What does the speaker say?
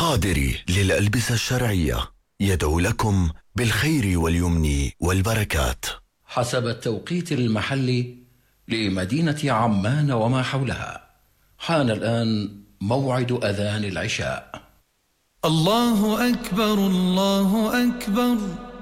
القادري للألبسة الشرعية يدعو لكم بالخير واليمن والبركات. حسب التوقيت المحلي لمدينة عمان وما حولها، حان الآن موعد أذان العشاء. الله أكبر الله أكبر.